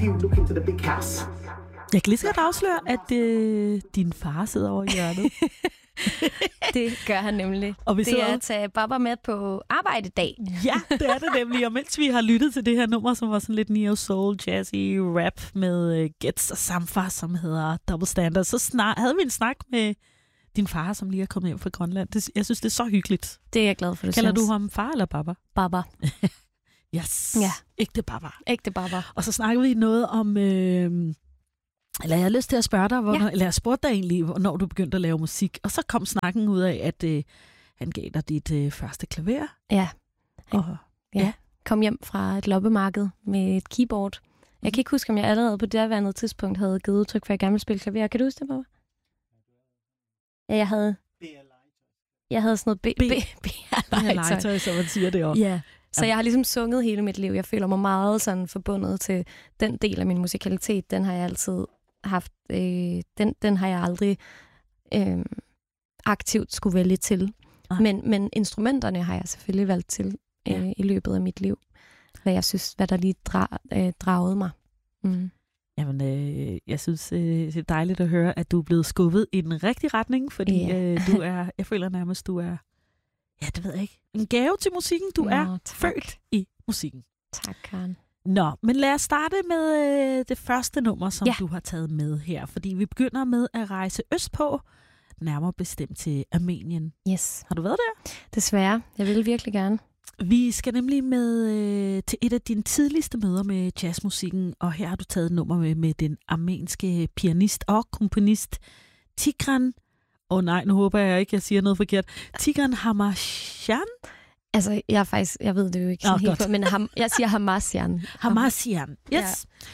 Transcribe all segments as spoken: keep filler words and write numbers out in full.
look into the big house. Jeg kan lige så godt afsløre, at øh, din far sidder over i hjørnet. Det gør han nemlig. Og vi det sidder... er at tage Baba med på arbejdedag. Ja, det er det nemlig. Og mens vi har lyttet til det her nummer, som var sådan lidt neo-soul, jazzy rap med uh, Gets og Samfa, som hedder Double Standard, så snar- havde vi en snak med din far, som lige er kommet hjem fra Grønland. Det, jeg synes, det er så hyggeligt. Det er jeg glad for, du Kalder synes. du ham far eller baba? Baba. Yes. Ja. Ægte baba. Ægte Baba. Og så snakkede vi noget om... Øh, eller jeg har lyst til at spørge dig, hvornår, Ja. eller jeg spurgte dig egentlig, hvornår du begyndte at lave musik. Og så kom snakken ud af, at øh, han gav dig dit øh, første klaver. Ja. Og, Ja. Kom hjem fra et loppemarked med et keyboard. Jeg kan ikke huske, om jeg allerede på det andet tidspunkt havde givet udtryk for, at jeg gerne ville spille klaver. Kan du huske det, Baba? Ja, jeg havde... Jeg havde sådan noget B... B- B... B- legetøj, så man siger det også. Ja. Så jeg har ligesom sunget hele mit liv. Jeg føler mig meget sådan forbundet til den del af min musikalitet. Den har jeg altid haft. Øh, den, den har jeg aldrig øh, aktivt skulle vælge til. Ah. Men, men instrumenterne har jeg selvfølgelig valgt til øh, Ja. i løbet af mit liv. Hvad jeg synes, hvad der lige dra, øh, dragede mig. Mm. Jamen, øh, jeg synes, øh, det er dejligt at høre, at du er blevet skubbet i den rigtige retning, fordi Ja. øh, du er, jeg føler nærmest, du er, ja, det ved jeg ikke, en gave til musikken. Du Nå, er tak. født i musikken. Tak, Karen. Nå, men lad os starte med øh, det første nummer, som Ja. du har taget med her, fordi vi begynder med at rejse østpå, nærmere bestemt til Armenien. Yes. Har du været der? Desværre. Jeg vil virkelig gerne. Vi skal nemlig med øh, til et af dine tidligste møder med jazzmusikken, og her har du taget et nummer med, med den armenske pianist og komponist Tigran. Åh oh, nej, nu håber jeg ikke, jeg siger noget forkert. Tigran Hamasyan? Altså, jeg er faktisk, jeg ved det jo ikke Nå, sådan helt, godt. på, men ham, jeg siger Hamasyan. Hamasyan, yes. Ja.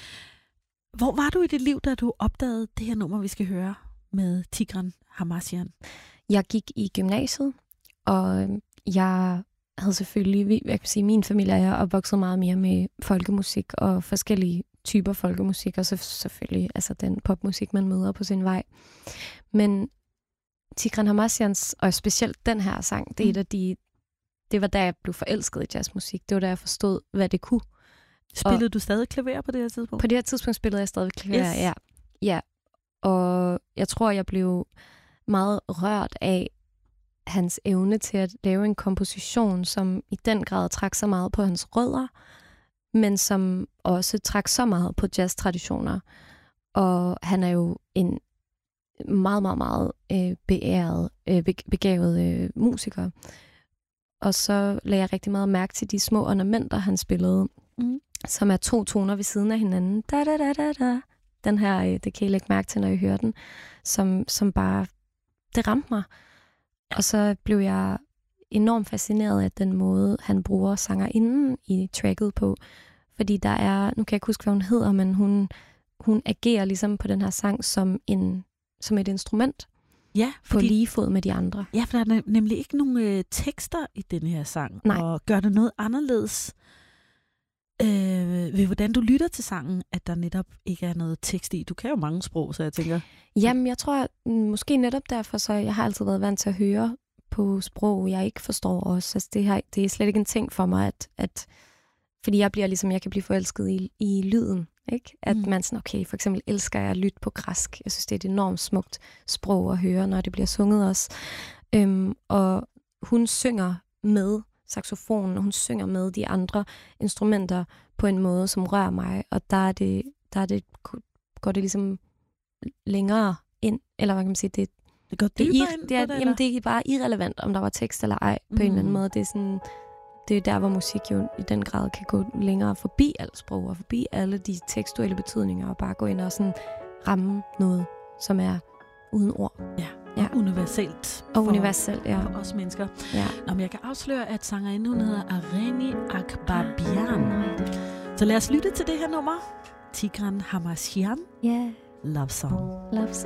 Hvor var du i dit liv, da du opdagede det her nummer, vi skal høre med Tigran Hamasyan? Jeg gik i gymnasiet, og jeg havde selvfølgelig, jeg kan sige, min familie er opvokset meget mere med folkemusik og forskellige typer folkemusik, og så selvfølgelig altså den popmusik, man møder på sin vej. Men Tigran Hamasyans, og specielt den her sang, det er et af de, det var da jeg blev forelsket i jazzmusik. Det var da jeg forstod, hvad det kunne. Spillede og du stadig klaver på det her tidspunkt? På det her tidspunkt spillede jeg stadig klaver, Yes. ja. ja. Og jeg tror, jeg blev meget rørt af hans evne til at lave en komposition, som i den grad trak så meget på hans rødder, men som også trak så meget på jazztraditioner. Og han er jo en meget, meget, meget øh, beæret, øh, begavet øh, musiker. Og så lagde jeg rigtig meget mærke til de små ornamenter, han spillede, Mm. som er to toner ved siden af hinanden. Da, da, da, da, da. Den her, øh, det kan I lægge mærke til, når I hører den, som, som bare, det ramte mig. Og så blev jeg enormt fascineret af den måde, han bruger sangerinden i tracket på. Fordi der er, nu kan jeg ikke huske, hvad hun hedder, men hun, hun agerer ligesom på den her sang som, en, som et instrument. Ja, På fordi, lige fod med de andre. ja, for der er nem- nemlig ikke nogen øh, tekster i den her sang. Nej. Og gør det noget anderledes øh, ved, hvordan du lytter til sangen, at der netop ikke er noget tekst i. Du kan jo mange sprog, så jeg tænker... Jamen, jeg tror, at, mm, måske netop derfor, så jeg har altid været vant til at høre på sprog, jeg ikke forstår også. Altså, det, her, det er slet ikke en ting for mig, at, at fordi jeg bliver ligesom, jeg kan blive forelsket i, i lyden, ikke? At Mm. man sådan, okay, for eksempel elsker jeg at lytte på græsk. Jeg synes, det er et enormt smukt sprog at høre, når det bliver sunget også. Øhm, og hun synger med saxofonen, og hun synger med de andre instrumenter på en måde, som rører mig, og der er det, der er det, går det ligesom længere ind, eller hvad kan man sige, det, Det går det, er, dybere ir- ind på det, er, det, jamen, det er bare irrelevant, om der var tekst eller ej, på mm. en eller anden måde. Det er sådan, det er der, hvor musik jo i den grad kan gå længere forbi alt sprog, og forbi alle de tekstuelle betydninger, og bare gå ind og sådan ramme noget, som er uden ord. Ja, Ja. ja. universelt. Og for- universelt, ja. For os mennesker. ja. Nå, men jeg kan afsløre, at sangerinden hun hedder Areni Akbarbian. Så lad os lytte til det her nummer. Tigran Hamasyan, Yeah, Love Song. love